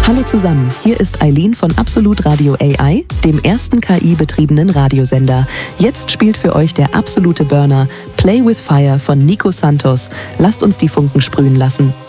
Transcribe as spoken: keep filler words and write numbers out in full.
Hallo zusammen, hier ist Eileen von Absolut Radio A I, dem ersten K I-betriebenen Radiosender. Jetzt spielt für euch der absolute Burner Play with Fire von Nico Santos. Lasst uns die Funken sprühen lassen.